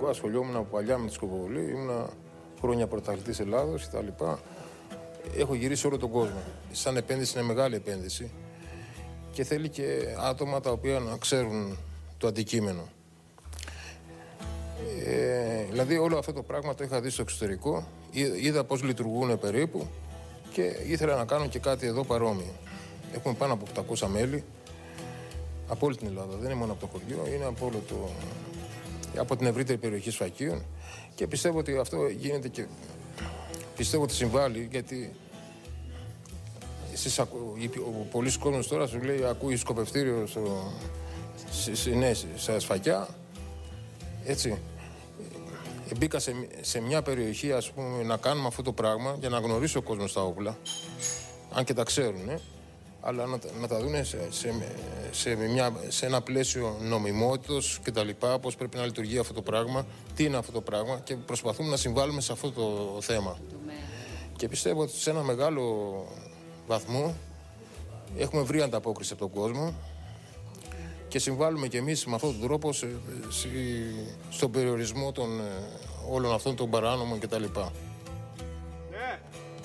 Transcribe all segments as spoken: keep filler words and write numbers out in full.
Εγώ ασχολιόμουν από παλιά με τη σκοποβολή, ήμουνα χρόνια πρωταθλητής Ελλάδος κτλ. Έχω γυρίσει όλο τον κόσμο. Σαν επένδυση είναι μεγάλη επένδυση και θέλει και άτομα τα οποία να ξέρουν το αντικείμενο. Ε, δηλαδή όλο αυτό το πράγμα το είχα δει στο εξωτερικό, είδα πώς λειτουργούν περίπου και ήθελα να κάνω και κάτι εδώ παρόμοιο. Έχουμε πάνω από οκτακόσια μέλη από όλη την Ελλάδα, δεν είναι μόνο από το χωριό, είναι από, όλο το, από την ευρύτερη περιοχή Σφακίων και πιστεύω ότι αυτό γίνεται και πιστεύω ότι συμβάλλει, γιατί εσείς, ο πολλής κόσμος τώρα σου λέει ακούει σκοπευτήριο στο, ναι, σε Σφακιά, έτσι. Μπήκα σε, σε μια περιοχή, ας πούμε, να κάνουμε αυτό το πράγμα για να γνωρίσει ο κόσμος τα όπλα, αν και τα ξέρουν, ε, αλλά να, να τα δουν σε, σε, σε, μια, σε ένα πλαίσιο νομιμότητος και τα λοιπά, πώς πρέπει να λειτουργεί αυτό το πράγμα, τι είναι αυτό το πράγμα και προσπαθούμε να συμβάλλουμε σε αυτό το θέμα. Και πιστεύω ότι σε ένα μεγάλο βαθμό έχουμε βρει ανταπόκριση από τον κόσμο και συμβάλλουμε και εμείς με αυτόν τον τρόπο σε, σε, στον περιορισμό των, όλων αυτών των παράνομων κτλ. Ναι.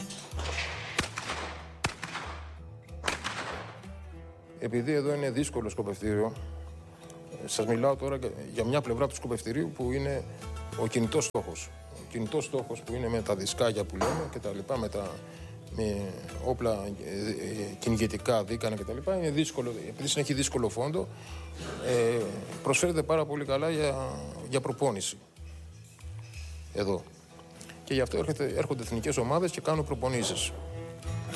Επειδή εδώ είναι δύσκολο σκοπευτήριο, σας μιλάω τώρα για μια πλευρά του σκοπευτηρίου που είναι ο κινητός στόχος. Ο κινητός στόχος που είναι με τα δισκάκια που λέμε και τα λοιπά, με, τα, με όπλα κυνηγετικά, δίκανα και τα λοιπά, είναι δύσκολο, επειδή έχει δύσκολο φόντο, ε, προσφέρεται πάρα πολύ καλά για, για προπόνηση εδώ. Και γι' αυτό έρχεται, έρχονται εθνικές ομάδες και κάνουν προπονήσεις.